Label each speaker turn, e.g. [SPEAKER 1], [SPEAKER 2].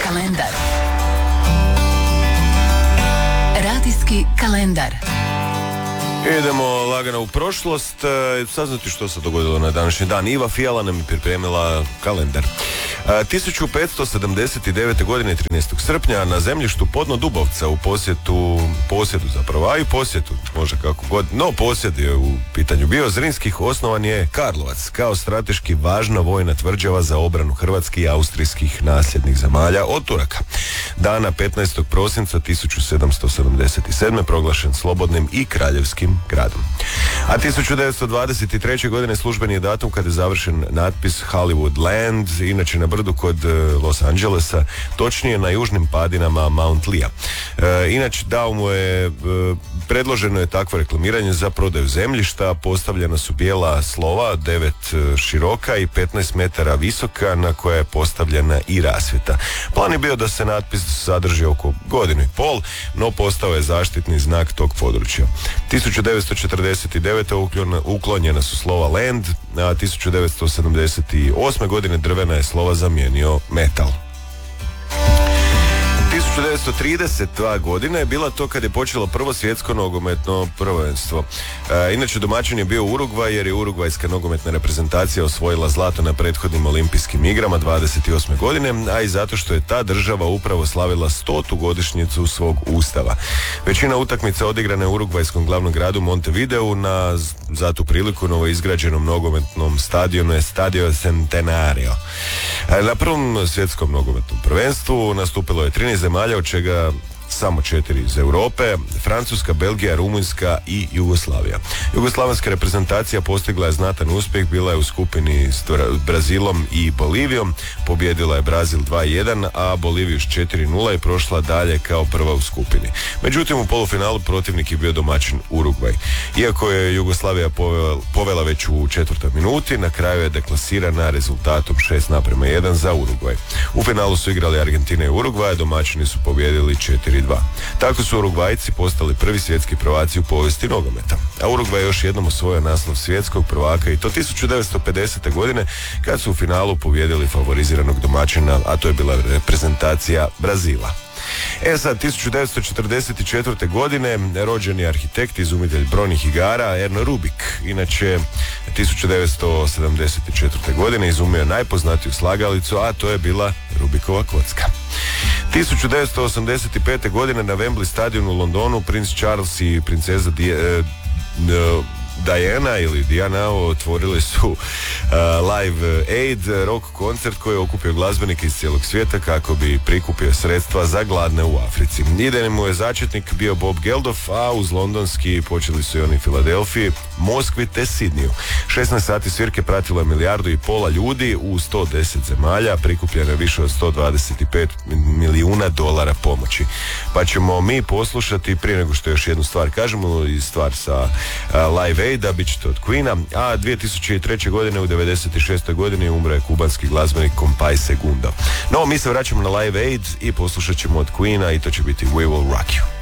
[SPEAKER 1] kalendar. Radijski kalendar.
[SPEAKER 2] Idemo lagano u prošlost, saznati što se dogodilo na današnji dan. Iva Fijala nam je pripremila kalendar. 1579. godine 13. srpnja na zemljištu Podno Dubovca u posjedu zapravo, a i posjetu, može kako god, no posjed je u pitanju bio Zrinskih, osnovan je Karlovac kao strateški važna vojna tvrđava za obranu hrvatskih i austrijskih nasljednih zemalja od Turaka. Dana 15. prosinca 1777. proglašen slobodnim i kraljevskim gradom. A 1923. godine službeni je datum kada je završen natpis Hollywood Land, inače na brdu kod Los Angelesa, točnije na južnim padinama Mount Lea. Inače, dao mu je, predloženo je takvo reklamiranje za prodaju zemljišta, postavljena su bijela slova, 9 široka i 15 metara visoka, na koja je postavljena i rasvjeta. Plan je bio da se natpis sadrži oko godinu i pol, no postao je zaštitni znak tog područja. 1949. uklonjena su slova Land, a 1978. godine drvena je slova zamijenio metal. 1932. godine je bila to kad je počelo prvo svjetsko nogometno prvenstvo. Inače domaćin je bio Urugvaj, jer je urugvajska nogometna reprezentacija osvojila zlato na prethodnim olimpijskim igrama 28. godine, a i zato što je ta država upravo slavila 100. godišnjicu svog ustava. Većina utakmica odigrana je u urugvajskom glavnom gradu Montevideu, za tu priliku novoizgrađenom nogometnom stadionu je Stadio Centenario. Na prvom svjetskom nogometnom prvenstvu nastupilo je 13 zemalja, od čega samo 4 iz Europe: Francuska, Belgija, Rumunjska i Jugoslavija. Jugoslavenska reprezentacija postigla je znatan uspjeh, bila je u skupini s Brazilom i Bolivijom, pobijedila je Brazil 2-1, a Boliviju s 4-0 i prošla dalje kao prva u skupini. Međutim, u polufinalu protivnik je bio domaćin Urugvaj. Iako je Jugoslavija povela već u 4. minuti, na kraju je deklasirana rezultatom 6:1 za Urugvaj. U finalu su igrali Argentina i Urugvaj, domaćini su pobijedili 4-2. Tako su Urugvajci postali prvi svjetski prvaci u povijesti nogometa. A Urugvaj je još jednom osvojio naslov svjetskog prvaka, i to 1950. godine kad su u finalu pobijedili favoriziranog domaćina, a to je bila reprezentacija Brazila. Sad, 1944. godine rođen je arhitekt i izumitelj brojnih igara Erno Rubik. Inače, 1974. godine izumio najpoznatiju slagalicu, a to je bila Rubikova kocka. 1985. godine na Wembley stadionu u Londonu princ Charles i princeza Diana ili Diana otvorili su Live Aid rock koncert koji je okupio glazbenike iz cijelog svijeta kako bi prikupio sredstva za gladne u Africi. Idejni mu je začetnik bio Bob Geldof, a uz londonski počeli su i oni Filadelfiji, Moskvi te Sidniju. 16 sati svirke pratilo je 1,5 milijardu ljudi u 110 zemalja, prikupljeno je više od $125 milijuna pomoći. Pa ćemo mi poslušati, prije nego što još jednu stvar kažemo, i stvar sa Live Aid, da bit ćete od Queena, a 2003. godine u 96. godini umro je kubanski glazbenik Compay Segundo. No, mi se vraćamo na Live Aid i poslušat ćemo od Queena, i to će biti We Will Rock You.